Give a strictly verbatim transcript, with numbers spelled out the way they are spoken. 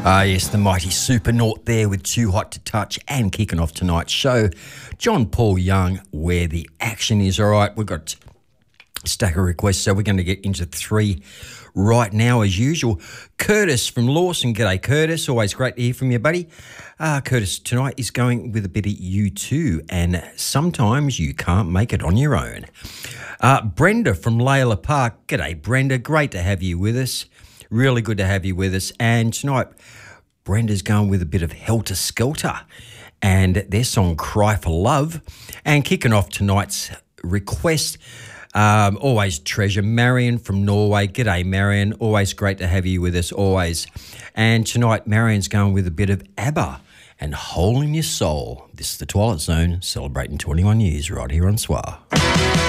Ah, yes, the mighty Supernaut there with Too Hot to Touch, and kicking off tonight's show, John Paul Young, Where the Action Is. All right, we've got a stack of requests, so we're going to get into three right now as usual. Curtis from Lawson. G'day, Curtis. Always great to hear from you, buddy. Uh, Curtis tonight is going with a bit of U two, and Sometimes You Can't Make It On Your Own. Uh, Brenda from Layla Park. G'day, Brenda. Great to have you with us. Really good to have you with us. And tonight, Brenda's going with a bit of Helter Skelter and their song Cry for Love. And kicking off tonight's request, um, always treasure, Marion from Norway. G'day, Marion. Always great to have you with us, always. And tonight, Marion's going with a bit of ABBA and Hole in Your Soul. This is the Twilight Zone, celebrating twenty-one years right here on S W R.